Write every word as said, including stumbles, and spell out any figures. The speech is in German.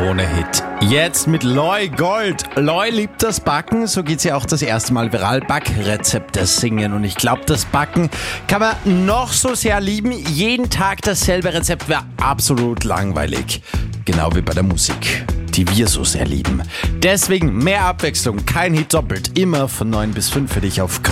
Krone-Hit. Jetzt mit Loi Gold. Loi liebt das Backen, so geht sie auch das erste Mal viral Backrezepte singen. Und ich glaube, das Backen kann man noch so sehr lieben. Jeden Tag dasselbe Rezept wäre absolut langweilig. Genau wie bei der Musik, die wir so sehr lieben. Deswegen mehr Abwechslung, kein Hit doppelt. Immer von neun bis fünf für dich auf